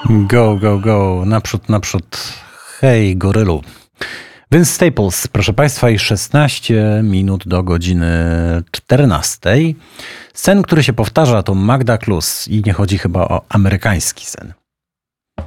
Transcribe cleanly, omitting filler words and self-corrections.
Go, go, go. Naprzód, naprzód. Hej, gorylu. Vince Staples, proszę Państwa, i 16 minut do godziny 14. Sen, który się powtarza, to Magda Klus i nie chodzi chyba o amerykański sen.